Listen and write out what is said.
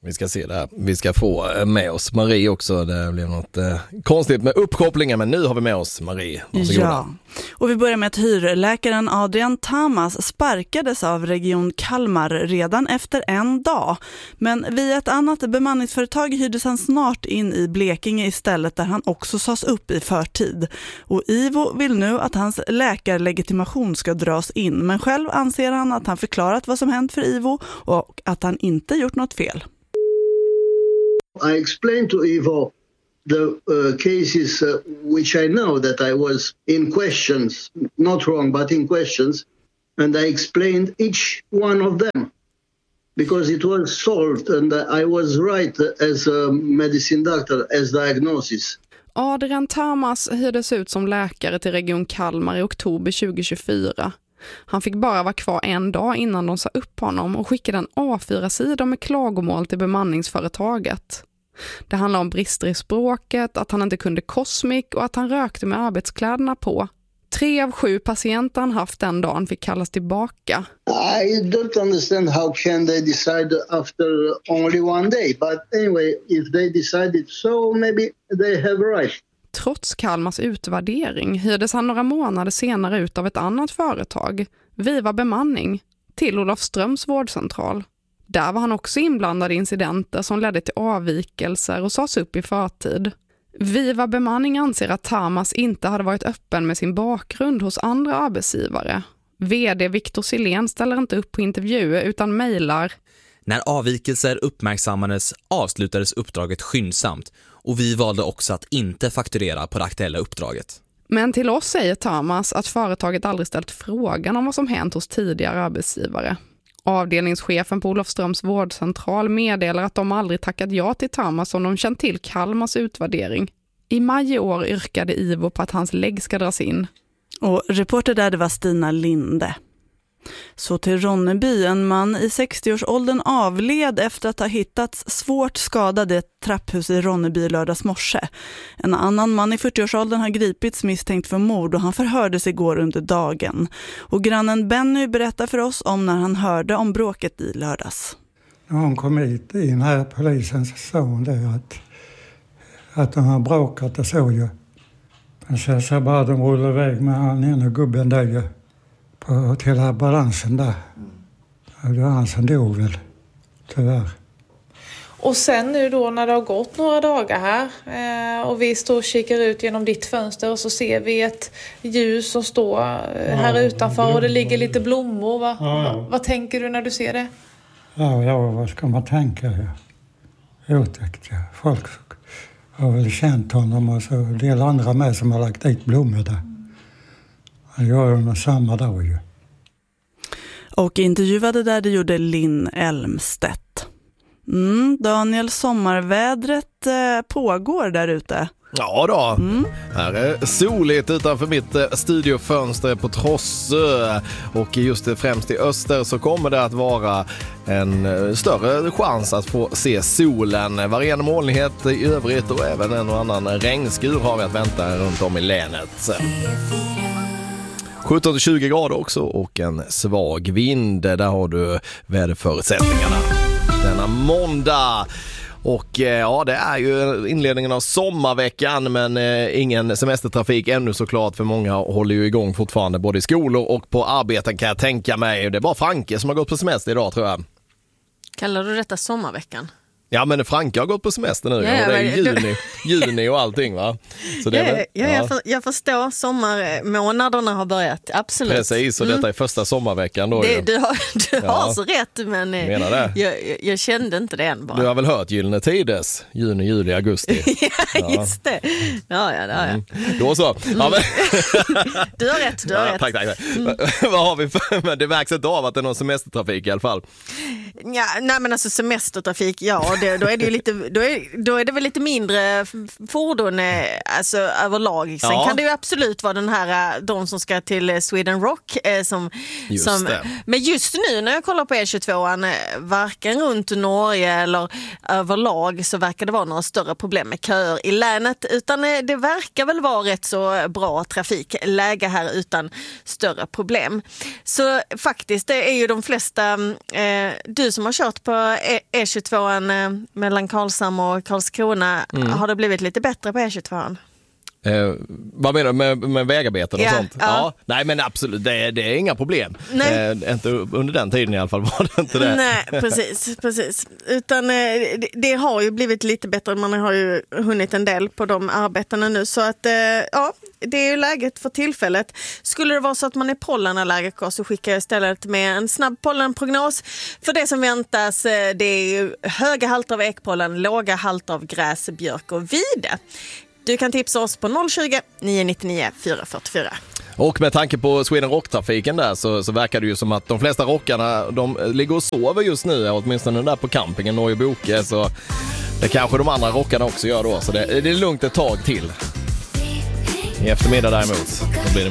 Vi ska se där. Vi ska få med oss Marie också. Det blev något konstigt med uppkopplingen, men nu har vi med oss Marie. Varsågoda. Ja, och vi börjar med att hyrläkaren Adrian Tamas sparkades av Region Kalmar redan efter en dag. Men via ett annat bemanningsföretag hyrdes han snart in i Blekinge istället, där han också sades upp i förtid. Och Ivo vill nu att hans läkarlegitimation ska dras in, men själv anser han att han förklarat vad som hänt för Ivo och att han inte gjort något fel. I explained to Ivo the cases which I know that I was in questions, not wrong, but in questions, and I explained each one of them because it was solved and I was right as a medicine doctor, as diagnosis. Adrian Tamas hyrdes ut som läkare till Region Kalmar i oktober 2024. Han fick bara vara kvar en dag innan de sa upp honom och skickade en A4-sida med klagomål till bemanningsföretaget. Det handlar om brister i språket, att han inte kunde Cosmic och att han rökte med arbetskläderna på. 3 av 7 patienter han haft den dagen fick kallas tillbaka. I don't understand how can they decide after only one day, but anyway, if they decided so, maybe they have right. Trots Kalmars utvärdering hyrdes han några månader senare ut av ett annat företag, Viva Bemanning, till Olofströms vårdcentral. Där var han också inblandad i incidenter som ledde till avvikelser och sades upp i förtid. Viva Bemanning anser att Tamas inte hade varit öppen med sin bakgrund hos andra arbetsgivare. VD Victor Silén ställer inte upp på intervjuer utan mejlar. När avvikelser uppmärksammades avslutades uppdraget skyndsamt och vi valde också att inte fakturera på det aktuella uppdraget. Men till oss säger Tamas att företaget aldrig ställt frågan om vad som hänt hos tidigare arbetsgivare. Avdelningschefen på Olofströms vårdcentral meddelar att de aldrig tackat ja till Tamas om de känt till Kalmars utvärdering. I maj i år yrkade Ivo på att hans lägg ska dras in. Och reporter där, det var Stina Linde. Så till Ronneby, en man i 60-årsåldern avled efter att ha hittats svårt skadad i ett trapphus i Ronneby lördags morse. En annan man i 40-årsåldern har gripits misstänkt för mord och han förhördes igår under dagen. Och grannen Benny berättar för oss om när han hörde om bråket i lördags. När hon kom hit in här, polisen, så sa hon det att de har bråkat och så ju. Men så bara de rullade iväg med han ena gubben där ju. Till här balansen där. Det var han som dog väl, tyvärr. Och sen nu då när det har gått några dagar här och vi står och kikar ut genom ditt fönster och så ser vi ett ljus som står här utanför och det ligger lite blommor. Vad tänker du när du ser det? Ja, vad ska man tänka? Otäckt, ja. Folk har väl känt honom och så en del andra med som har lagt dit blommor där. Han gör dem samma dag ju. Och intervjuade där det gjorde Linn Elmstedt. Daniel, sommarvädret pågår där ute. Ja då, här är soligt utanför mitt studiofönster på Trossö och just främst i öster så kommer det att vara en större chans att få se solen. Varierande molnighet i övrigt och även en och annan regnskur har vi att vänta runt om i länet. 17-20 grader också och en svag vind. Där har du väderförutsättningarna denna måndag. Och ja, det är ju inledningen av sommarveckan men ingen semestertrafik ännu såklart för många håller ju igång fortfarande både i skolor och på arbeten kan jag tänka mig. Det är bara Franke som har gått på semester idag tror jag. Kallar du detta sommarveckan? Ja, men Franka har gått på semester nu och det är juni och allting va? Så det jag förstår, sommarmånaderna har börjat, absolut. Precis, och detta är första sommarveckan då. Du har så rätt, men jag kände inte det än bara. Du har väl hört Gyllene Tides, juni, juli, augusti. Just det. Ja. Då så. Ja, men... Du har rätt. Tack. Vad har vi för? Men det märks inte av att det är någon semestertrafik i alla fall. Ja, nej men alltså semestertrafik, ja. Då är det ju lite, då är det väl lite mindre fordon alltså överlag. Sen kan det ju absolut vara de som ska till Sweden Rock men just nu när jag kollar på E22 varken runt Norge eller överlag så verkar det vara några större problem med köer i länet utan det verkar väl vara rätt så bra trafikläge här utan större problem. Så faktiskt det är ju de flesta du som har kört på E22 mellan Karlshamn och Karlskrona, har det blivit lite bättre på E22? Vad menar du med vägarbeten och sånt? Ja. Nej men absolut, det är inga problem. Inte under den tiden i alla fall var det inte det. Nej, precis. Utan det har ju blivit lite bättre. Man har ju hunnit en del på de arbetena nu. Så att det är ju läget för tillfället. Skulle det vara så att man är pollenallergiker så skickar jag istället med en snabb pollenprognos. För det som väntas, det är ju höga halter av ekpollen, låga halter av gräs, björk och vide. Du kan tipsa oss på 020 999 444. Och med tanke på Sweden Rock-trafiken där så verkar det ju som att de flesta rockarna de ligger och sover just nu, åtminstone där på campingen Norge Boke, så det kanske de andra rockarna också gör då, så det är lugnt ett tag till. I eftermiddag däremot, då blir det